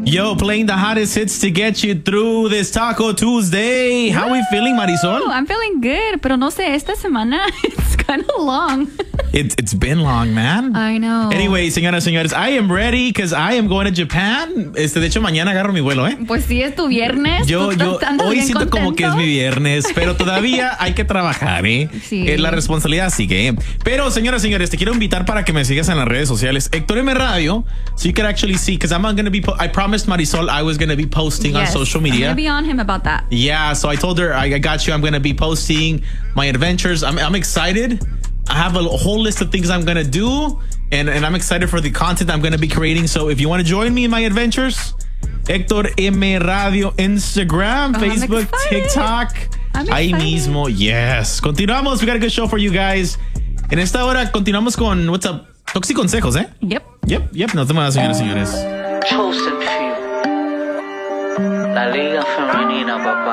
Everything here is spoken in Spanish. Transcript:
Yo, playing the hottest hits to get you through this Taco Tuesday. How are we feeling, Marisol? I'm feeling good, pero no sé, esta semana it's kind of long. It's been long, man. I know. Anyway, señoras, señores, I am ready because I am going to Japan. De hecho, mañana agarro mi vuelo, ¿eh? Pues sí, es tu viernes. Yo hoy siento contento. como que es mi viernes, pero todavía hay que trabajar, ¿eh? Sí. La responsabilidad sigue, ¿eh? Pero, señoras, señores, te quiero invitar para que me sigas en las redes sociales. Héctor M Radio, so you can actually see, because I'm going to be, I promised Marisol I was going to be posting on social media. I'm going to be on him about that. Yeah, so I told her, I got you. I'm going to be posting my adventures. I'm excited. I have a whole list of things I'm going to do, and I'm excited for the content I'm going to be creating. So if you want to join me in my adventures, Héctor M Radio, Instagram, Facebook, TikTok. Ahí mismo, yes. Continuamos. We got a good show for you guys. En esta hora continuamos con What's Up? Toxi Consejos, ¿eh? Yep. Nos vemos, señoras y señores. Chosen Few. La Liga Femenina, papá.